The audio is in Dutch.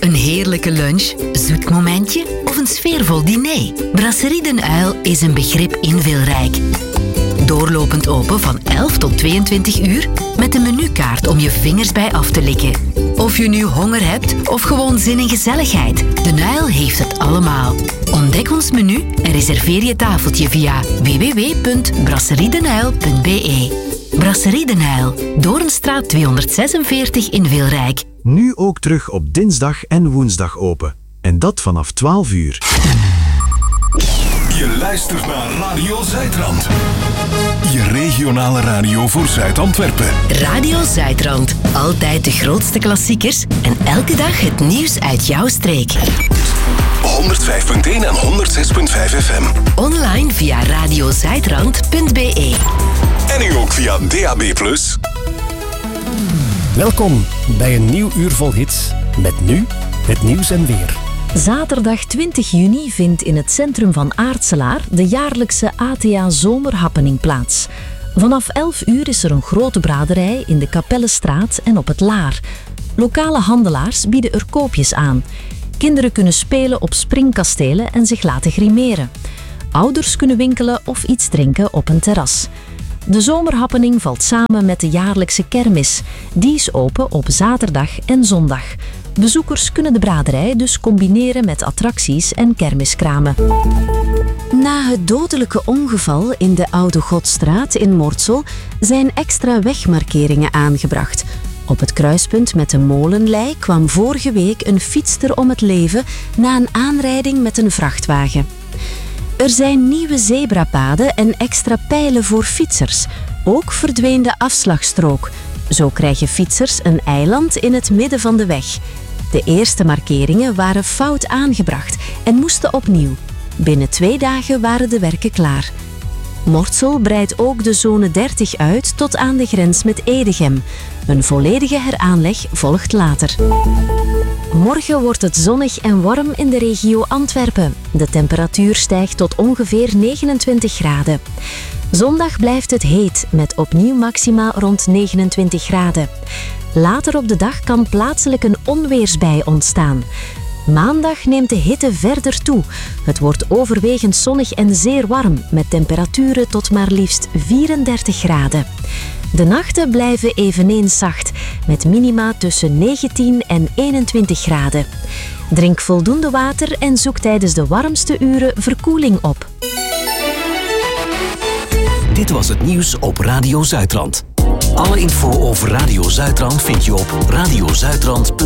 Een heerlijke lunch, zoet momentje of een sfeervol diner? Brasserie Den Uil is een begrip in Wilrijk. Doorlopend open van 11 tot 22 uur met een menukaart om je vingers bij af te likken. Of je nu honger hebt of gewoon zin in gezelligheid, Den Uil heeft het allemaal. Ontdek ons menu en reserveer je tafeltje via www.brasseriedenuil.be. Brasserie Den Uil, Doornstraat 246 in Wilrijk. Nu ook terug op dinsdag en woensdag open. En dat vanaf 12 uur. Je luistert naar Radio Zuidrand. Je regionale radio voor Zuid-Antwerpen. Radio Zuidrand. Altijd de grootste klassiekers en elke dag het nieuws uit jouw streek. 105.1 en 106.5 FM. Online via radiozuidrand.be. En nu ook via DAB+. Welkom bij een nieuw uur vol hits. Met nu het nieuws en weer. Zaterdag 20 juni vindt in het centrum van Aartselaar de jaarlijkse ATA Zomerhappening plaats. Vanaf 11 uur is er een grote braderij in de Kapellenstraat en op het Laar. Lokale handelaars bieden er koopjes aan. Kinderen kunnen spelen op springkastelen en zich laten grimeren. Ouders kunnen winkelen of iets drinken op een terras. De zomerhappening valt samen met de jaarlijkse kermis. Die is open op zaterdag en zondag. Bezoekers kunnen de braderij dus combineren met attracties en kermiskramen. Na het dodelijke ongeval in de Oude Godstraat in Mortsel zijn extra wegmarkeringen aangebracht. Op het kruispunt met de Molenlei kwam vorige week een fietster om het leven na een aanrijding met een vrachtwagen. Er zijn nieuwe zebrapaden en extra pijlen voor fietsers. Ook verdween de afslagstrook. Zo krijgen fietsers een eiland in het midden van de weg. De eerste markeringen waren fout aangebracht en moesten opnieuw. Binnen 2 dagen waren de werken klaar. Mortsel breidt ook de zone 30 uit tot aan de grens met Edegem. Een volledige heraanleg volgt later. Morgen wordt het zonnig en warm in de regio Antwerpen. De temperatuur stijgt tot ongeveer 29 graden. Zondag blijft het heet, met opnieuw maxima rond 29 graden. Later op de dag kan plaatselijk een onweersbui ontstaan. Maandag neemt de hitte verder toe. Het wordt overwegend zonnig en zeer warm, met temperaturen tot maar liefst 34 graden. De nachten blijven eveneens zacht, met minima tussen 19 en 21 graden. Drink voldoende water en zoek tijdens de warmste uren verkoeling op. Dit was het nieuws op Radio Zuidrand. Alle info over Radio Zuidrand vind je op radiozuidrand.be.